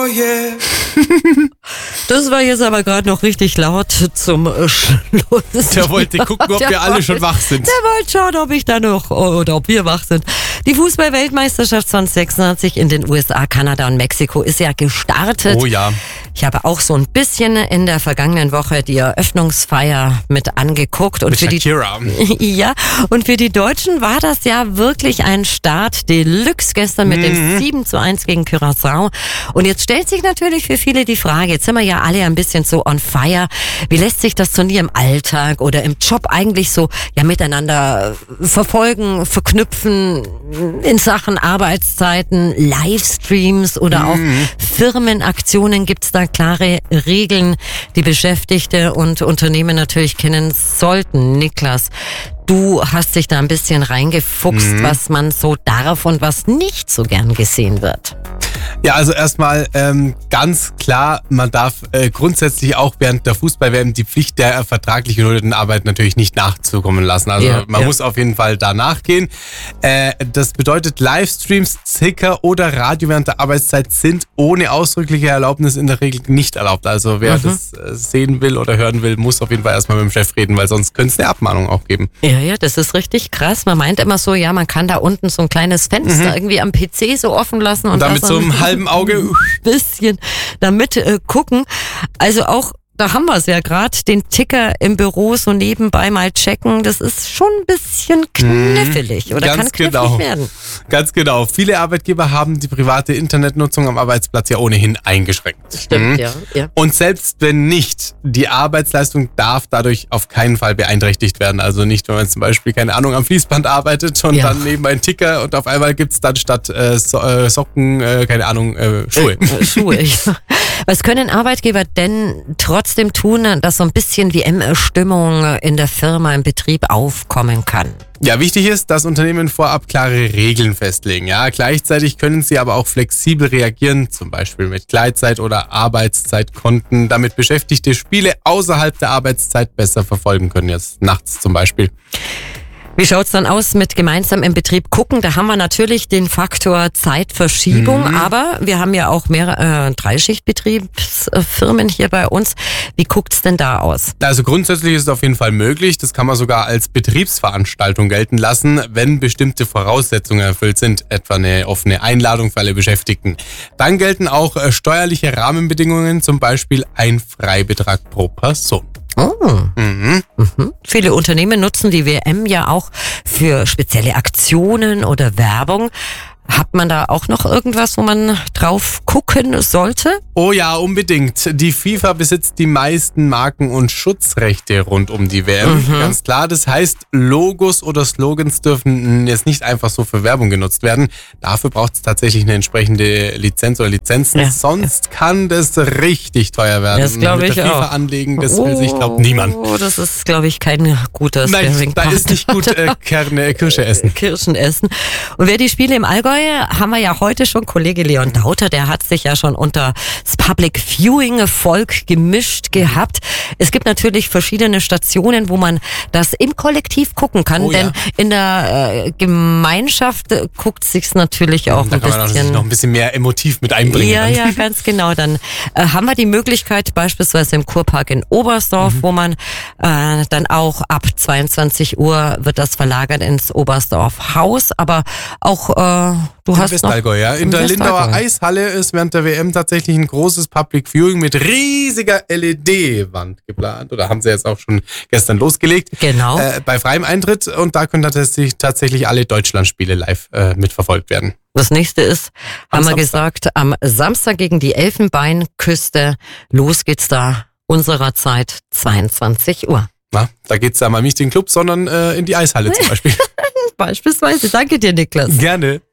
Oh yeah. Das war jetzt aber gerade noch richtig laut zum Schluss. Der wollte gucken, ob wir alle schon wach sind. Der wollte schauen, ob ich da noch oder ob wir wach sind. Die Fußball-Weltmeisterschaft 2026 in den USA, Kanada und Mexiko ist ja gestartet. Oh ja. Ich habe auch so ein bisschen in der vergangenen Woche die Eröffnungsfeier mit angeguckt. Und Mit Shakira. Ja, und für die Deutschen war das ja wirklich ein Start Deluxe gestern mit dem 7:1 gegen Curaçao. Und jetzt stellt sich natürlich für viele die Frage, jetzt sind wir ja alle ein bisschen so on fire. Wie lässt sich das Turnier im Alltag oder im Job eigentlich so ja miteinander verfolgen, verknüpfen in Sachen Arbeitszeiten, Livestreams oder auch Firmenaktionen? Gibt's da klare Regeln, die Beschäftigte und Unternehmen natürlich kennen sollten? Niklas, du hast dich da ein bisschen reingefuchst, was man so darf und was nicht so gern gesehen wird. Ja, also erstmal ganz klar, man darf grundsätzlich auch während der Fußball-WM die Pflicht der vertraglich geduldeten Arbeit natürlich nicht nachzukommen lassen. Also man muss auf jeden Fall da nachgehen. Das bedeutet, Livestreams, Ticker oder Radio während der Arbeitszeit sind ohne ausdrückliche Erlaubnis in der Regel nicht erlaubt. Also wer das sehen will oder hören will, muss auf jeden Fall erstmal mit dem Chef reden, weil sonst könnte es eine Abmahnung auch geben. Ja, das ist richtig krass. Man meint immer so, ja, man kann da unten so ein kleines Fenster irgendwie am PC so offen lassen und damit so einem halben Auge bisschen damit gucken. Also auch, da haben wir es ja gerade, den Ticker im Büro so nebenbei mal checken. Das ist schon ein bisschen knifflig oder kann knifflig werden. Ganz genau. Viele Arbeitgeber haben die private Internetnutzung am Arbeitsplatz ja ohnehin eingeschränkt. Stimmt, ja. Und selbst wenn nicht, die Arbeitsleistung darf dadurch auf keinen Fall beeinträchtigt werden. Also nicht, wenn man zum Beispiel, keine Ahnung, am Fließband arbeitet und dann neben einen Ticker und auf einmal gibt's dann statt Socken, keine Ahnung, Schuhe. Schuhe, ja. Was können Arbeitgeber denn trotzdem tun, dass so ein bisschen WM-Stimmung in der Firma, im Betrieb aufkommen kann? Ja, wichtig ist, dass Unternehmen vorab klare Regeln festlegen. Ja, gleichzeitig können sie aber auch flexibel reagieren, zum Beispiel mit Gleitzeit- oder Arbeitszeitkonten, damit Beschäftigte Spiele außerhalb der Arbeitszeit besser verfolgen können, jetzt nachts zum Beispiel. Wie schaut's dann aus mit gemeinsam im Betrieb gucken? Da haben wir natürlich den Faktor Zeitverschiebung, aber wir haben ja auch mehrere Dreischichtbetriebsfirmen hier bei uns. Wie guckt's denn da aus? Also grundsätzlich ist es auf jeden Fall möglich. Das kann man sogar als Betriebsveranstaltung gelten lassen, wenn bestimmte Voraussetzungen erfüllt sind, etwa eine offene Einladung für alle Beschäftigten. Dann gelten auch steuerliche Rahmenbedingungen, zum Beispiel ein Freibetrag pro Person. Viele Unternehmen nutzen die WM ja auch für spezielle Aktionen oder Werbung. Hat man da auch noch irgendwas, wo man drauf gucken sollte? Oh ja, unbedingt. Die FIFA besitzt die meisten Marken- und Schutzrechte rund um die WM. Ganz klar, das heißt, Logos oder Slogans dürfen jetzt nicht einfach so für Werbung genutzt werden. Dafür braucht es tatsächlich eine entsprende Lizenz oder Lizenzen. Ja. Sonst kann das richtig teuer werden. Das glaube ich mit der FIFA auch. anlegen, das will sich, glaube niemand. Oh, das ist, glaube ich, kein guter Nein, da ist nicht gut Kirsche essen. Kirschen essen. Und wer die Spiele im Allgäu, haben wir ja heute schon, Kollege Leon Dauter, der hat sich ja schon unter das Public Viewing Volk gemischt gehabt. Es gibt natürlich verschiedene Stationen, wo man das im Kollektiv gucken kann, denn in der Gemeinschaft guckt sich's natürlich auch da ein kann man bisschen. noch ein bisschen mehr emotiv mit einbringen. Ja, ganz genau. Dann haben wir die Möglichkeit beispielsweise im Kurpark in Oberstdorf, wo man dann auch ab 22 Uhr wird das verlagert ins Oberstdorf Haus, aber auch du hast Westallgäu, ja. In der Lindauer Eishalle ist während der WM tatsächlich ein großes Public Viewing mit riesiger LED-Wand geplant. Oder haben sie jetzt auch schon gestern losgelegt. Genau. Bei freiem Eintritt. Und da können tatsächlich alle Deutschlandspiele live mitverfolgt werden. Das nächste ist, haben wir gesagt, am Samstag gegen die Elfenbeinküste. Los geht's da unserer Zeit, 22 Uhr. Na, da geht's ja mal nicht in den Club, sondern in die Eishalle zum Beispiel. Beispielsweise. Danke dir, Niklas. Gerne.